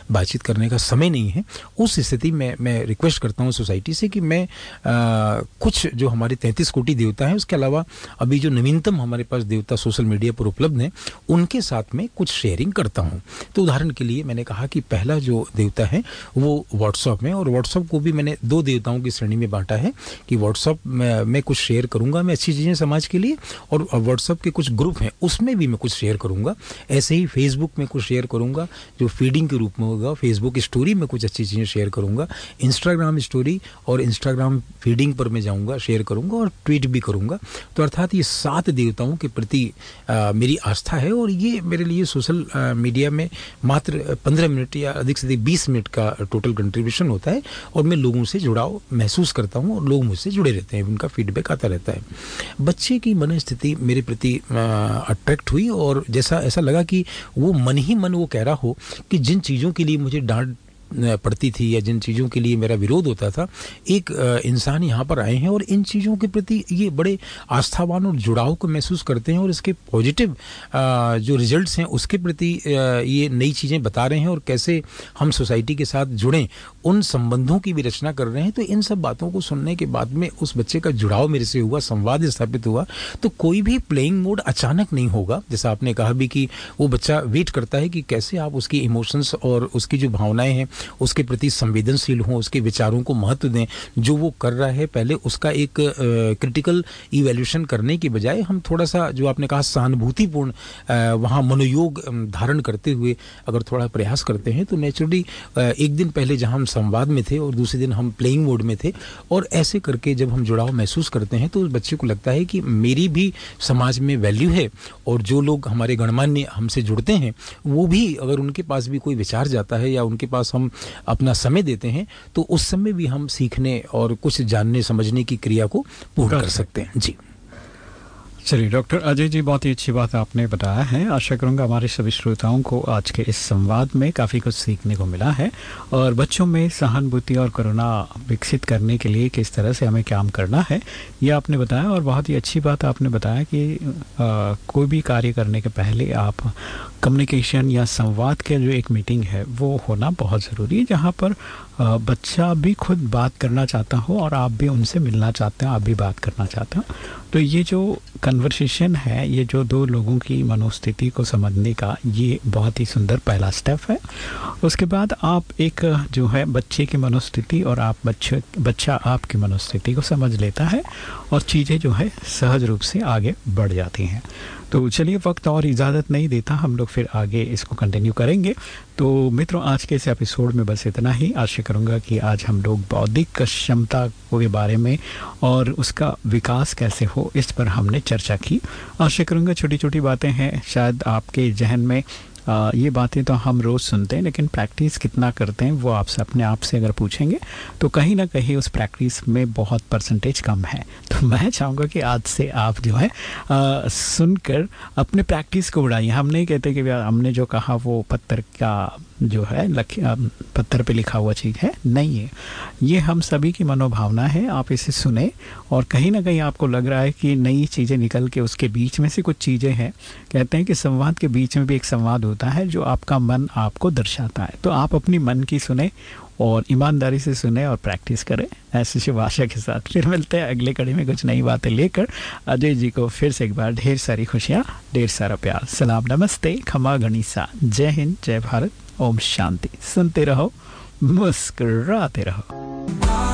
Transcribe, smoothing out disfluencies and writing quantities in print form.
बातचीत करने का समय नहीं है, उस स्थिति में मैं रिक्वेस्ट करता हूँ सोसाइटी से कि मैं कुछ जो हमारे 33 कोटि देवता हैं उसके अलावा अभी जो नवीनतम हमारे पास देवता सोशल मीडिया पर उपलब्ध हैं उनके साथ में कुछ शेयरिंग करता हूँ। तो उदाहरण के लिए मैंने कहा कि पहला जो देवता है वो व्हाट्सएप में, और व्हाट्सएप को भी मैंने 2 देवताओं की श्रेणी में बांटा है कि व्हाट्सएप में कुछ शेयर करूंगा मैं अच्छी चीज़ें समाज के लिए, और व्हाट्सएप के कुछ ग्रुप हैं उसमें भी मैं कुछ शेयर करूंगा। ऐसे ही फेसबुक में कुछ शेयर करूंगा जो फीडिंग के रूप में होगा, फेसबुक स्टोरी में कुछ अच्छी चीज़ें शेयर करूंगा, इंस्टाग्राम स्टोरी और इंस्टाग्राम फीडिंग पर मैं जाऊंगा, शेयर करूंगा और ट्वीट भी करूंगा। तो अर्थात ये 7 देवताओं के प्रति मेरी आस्था है, और ये मेरे लिए सोशल मीडिया में मात्र 15 मिनट या अधिक से अधिक 20 मिनट का टोटल कंट्रीब्यूशन होता है, और मैं लोगों से जुड़ाव महसूस करता हूँ और लोग मुझसे जुड़े रहते हैं, उनका फीडबैक आता रहता है। बच्चे की मनस्थिति मेरे प्रति अट्रैक्ट हुई, और जैसा ऐसा लगा कि वो मन ही मन वो कह रहा हो कि जिन चीज़ों के लिए मुझे डांट पड़ती थी या जिन चीज़ों के लिए मेरा विरोध होता था, एक इंसान यहाँ पर आए हैं और इन चीज़ों के प्रति ये बड़े आस्थावान और जुड़ाव को महसूस करते हैं, और इसके पॉजिटिव जो रिजल्ट्स हैं उसके प्रति ये नई चीज़ें बता रहे हैं, और कैसे हम सोसाइटी के साथ जुड़ें उन संबंधों की भी रचना कर रहे हैं। तो इन सब बातों को सुनने के बाद में उस बच्चे का जुड़ाव मेरे से हुआ, संवाद स्थापित हुआ। तो कोई भी प्लेइंग मोड अचानक नहीं होगा, जैसा आपने कहा भी कि वो बच्चा वेट करता है कि कैसे आप उसकी इमोशंस और उसकी जो भावनाएं हैं उसके प्रति संवेदनशील हों, उसके विचारों को महत्व दें। जो वो कर रहा है पहले उसका एक क्रिटिकल इवैल्यूएशन करने की बजाय हम थोड़ा सा, जो आपने कहा, सहानुभूतिपूर्ण वहाँ मनोयोग धारण करते हुए अगर थोड़ा प्रयास करते हैं तो नेचुरली एक दिन पहले जहाँ हम संवाद में थे और दूसरे दिन हम प्लेइंग मोड में थे, और ऐसे करके जब हम जुड़ाव महसूस करते हैं तो उस बच्चे को लगता है कि मेरी भी समाज में वैल्यू है, और जो लोग हमारे गणमान्य हमसे जुड़ते हैं वो भी, अगर उनके पास भी कोई विचार जाता है या उनके पास हम अपना समय देते हैं तो उस समय भी हम सीखने और कुछ जानने समझने की क्रिया को पूर्ण कर सकते हैं। जी चलिए डॉक्टर अजय जी, बहुत ही अच्छी बात आपने बताया है। आशा करूंगा हमारे सभी श्रोताओं को आज के इस संवाद में काफ़ी कुछ सीखने को मिला है, और बच्चों में सहानुभूति और करुणा विकसित करने के लिए किस तरह से हमें काम करना है ये आपने बताया। और बहुत ही अच्छी बात आपने बताया कि कोई भी कार्य करने के पहले आप कम्युनिकेशन या संवाद के जो एक मीटिंग है वो होना बहुत ज़रूरी है, जहाँ पर बच्चा भी खुद बात करना चाहता हो और आप भी उनसे मिलना चाहते हैं, आप भी बात करना चाहते हो। तो ये जो कन्वर्सेशन है, ये जो 2 लोगों की मनोस्थिति को समझने का, ये बहुत ही सुंदर पहला स्टेप है। उसके बाद आप एक जो है बच्चे की मनोस्थिति और आप बच्चा आपकी मनोस्थिति को समझ लेता है, और चीज़ें जो है सहज रूप से आगे बढ़ जाती हैं। तो चलिए, वक्त और इजाज़त नहीं देता, हम लोग फिर आगे इसको कंटिन्यू करेंगे। तो मित्रों, आज के इस एपिसोड में बस इतना ही। आशा करूँगा कि आज हम लोग बौद्धिक क्षमता के बारे में और उसका विकास कैसे हो इस पर हमने चर्चा की। आशा करूँगा छोटी छोटी बातें हैं, शायद आपके जहन में ये बातें तो हम रोज़ सुनते हैं, लेकिन प्रैक्टिस कितना करते हैं वो आपसे अपने आप से अगर पूछेंगे तो कहीं ना कहीं उस प्रैक्टिस में बहुत परसेंटेज कम है। तो मैं चाहूँगा कि आज से आप जो है सुनकर अपने प्रैक्टिस को बढ़ाइए। हम नहीं कहते कि हमने जो कहा वो पत्थर का जो है पत्थर पे लिखा हुआ चीज़ है, नहीं है। ये हम सभी की मनोभावना है। आप इसे सुने और कहीं ना कहीं आपको लग रहा है कि नई चीज़ें निकल के उसके बीच में से कुछ चीज़ें हैं। कहते हैं कि संवाद के बीच में भी एक संवाद होता है जो आपका मन आपको दर्शाता है। तो आप अपनी मन की सुने और ईमानदारी से सुने और प्रैक्टिस करें। ऐसी शुभ आशा के साथ फिर मिलते हैं अगले कड़ी में कुछ नई बातें लेकर। अजय जी को फिर से एक बार ढेर सारी खुशियाँ, ढेर सारा प्यार, सलाम, नमस्ते, खमा गणिसा, जय हिंद, जय भारत, ओम शांति। सुनते रहो, मुस्कुराते रहो।